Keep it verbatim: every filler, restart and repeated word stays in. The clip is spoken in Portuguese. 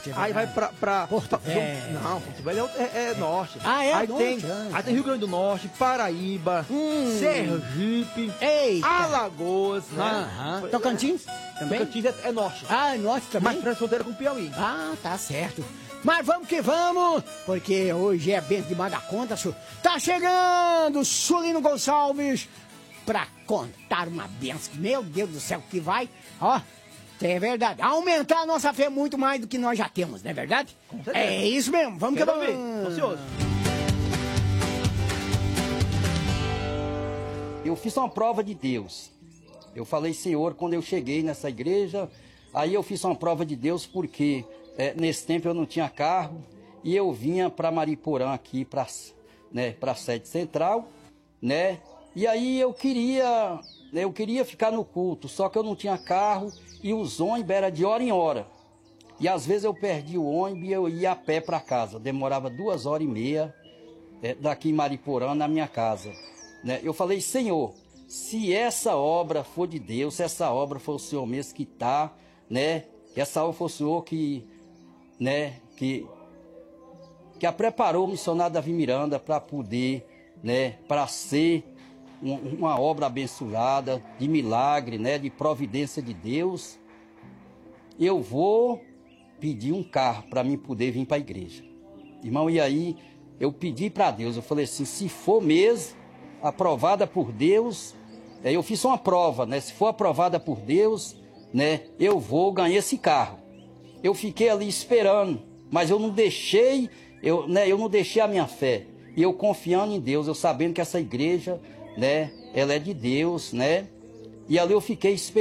é aí vai pra... pra Porto pra- Velho. Não, Porto Velho é, é- é norte. Ah, é Aí norte, tem, ah, aí tem Rio Grande do Norte, Paraíba, Hum. Sergipe, Eita. Alagoas, né? Aham. Tocantins também? Tocantins é, é norte. Ah, é norte também? Mas faz fronteira com o Piauí. Ah, tá certo. Mas vamos que vamos, porque hoje é bem demais da conta, senhor. Tá chegando Sulino Gonçalves pra contar uma benção. Meu Deus do céu, que vai, ó, é verdade, aumentar a nossa fé muito mais do que nós já temos, não é verdade? Com certeza. É isso mesmo, vamos Quero que ver, vamos. tô ansioso. Eu fiz uma prova de Deus. Eu falei, Senhor, quando eu cheguei nessa igreja, aí eu fiz uma prova de Deus porque é, nesse tempo eu não tinha carro e eu vinha para Mariporã aqui, para né, para a sede central, né? E aí eu queria, eu queria ficar no culto, só que eu não tinha carro e os ônibus era de hora em hora. E às vezes eu perdi o ônibus e eu ia a pé para casa. Demorava duas horas e meia é, daqui em Mariporã na minha casa. Né? Eu falei, Senhor, se essa obra for de Deus, se essa obra for o Senhor mesmo que está, né? Essa obra for o Senhor que, né? Que, que a preparou o missionário Davi Miranda para poder, né? Para ser um, uma obra abençoada, de milagre, né? De providência de Deus. Eu vou pedir um carro para mim poder vir para a igreja. Irmão, e aí eu pedi para Deus, eu falei assim, se for mesmo aprovada por Deus, é, eu fiz uma prova, né? Se for aprovada por Deus, né? Eu vou ganhar esse carro. Eu fiquei ali esperando, mas eu não deixei, eu, né? Eu não deixei a minha fé. E eu confiando em Deus, eu sabendo que essa igreja, né? Ela é de Deus, né? E ali eu fiquei esperando.